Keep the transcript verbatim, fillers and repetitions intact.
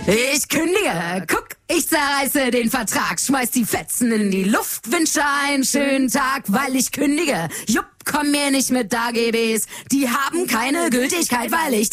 Ich kündige, guck, ich zerreiße den Vertrag, schmeiß die Fetzen in die Luft, wünsche einen schönen Tag, weil ich kündige. Jupp, komm mir nicht mit A G Bs, die haben keine Gültigkeit, weil ich